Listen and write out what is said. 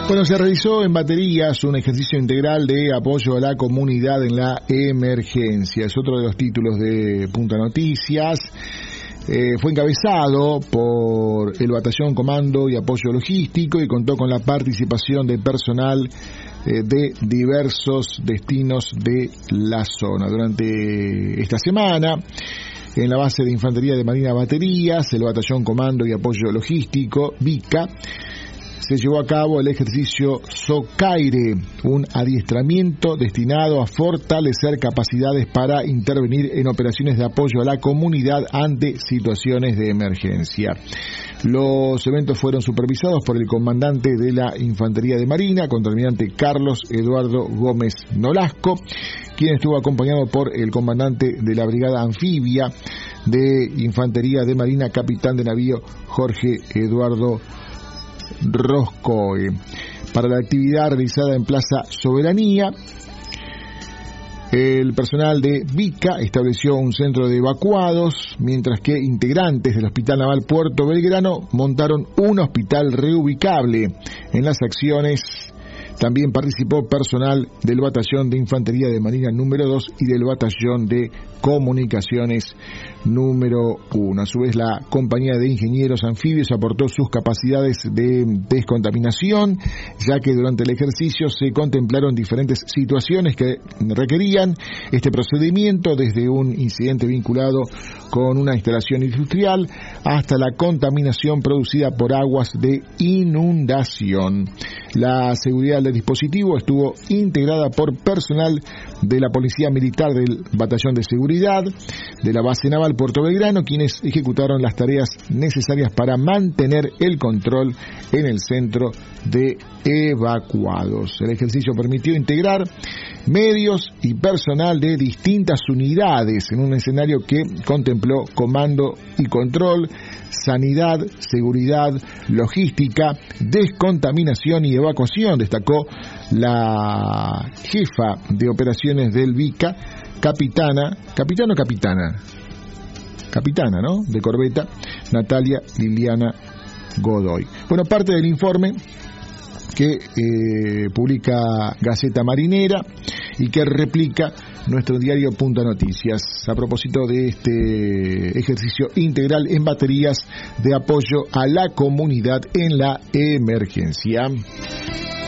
Bueno, se realizó en Baterías un ejercicio integral de apoyo a la comunidad en la emergencia. Es otro de los títulos de Punta Noticias. Fue encabezado por el Batallón Comando y Apoyo Logístico y contó con la participación de personal de diversos destinos de la zona. Durante esta semana, en la base de Infantería de Marina Baterías, el Batallón Comando y Apoyo Logístico, BICA, se llevó a cabo el ejercicio Socaire, un adiestramiento destinado a fortalecer capacidades para intervenir en operaciones de apoyo a la comunidad ante situaciones de emergencia. Los eventos fueron supervisados por el comandante de la Infantería de Marina, contraalmirante Carlos Eduardo Gómez Nolasco, quien estuvo acompañado por el comandante de la Brigada Anfibia de Infantería de Marina, capitán de navío Jorge Eduardo Roscoe. Para la actividad realizada en Plaza Soberanía, el personal de BICA estableció un centro de evacuados, mientras que integrantes del Hospital Naval Puerto Belgrano montaron un hospital reubicable. En las acciones también participó personal del Batallón de Infantería de Marina número 2 y del Batallón de Comunicaciones número 1. A su vez, la compañía de ingenieros anfibios aportó sus capacidades de descontaminación, ya que durante el ejercicio se contemplaron diferentes situaciones que requerían este procedimiento, desde un incidente vinculado con una instalación industrial hasta la contaminación producida por aguas de inundación. La seguridad del dispositivo estuvo integrada por personal de la Policía Militar del Batallón de Seguridad de la Base Naval Puerto Belgrano, quienes ejecutaron las tareas necesarias para mantener el control en el centro de evacuados. El ejercicio permitió integrar medios y personal de distintas unidades en un escenario que contempló comando y control, sanidad, seguridad, logística, descontaminación y evacuación, destacó la jefa de operaciones del BICA, capitana, ¿no?, de corbeta, Natalia Liliana Godoy. Bueno, parte del informe que publica Gaceta Marinera y que replica nuestro diario Punta Noticias a propósito de este ejercicio integral en baterías de apoyo a la comunidad en la emergencia.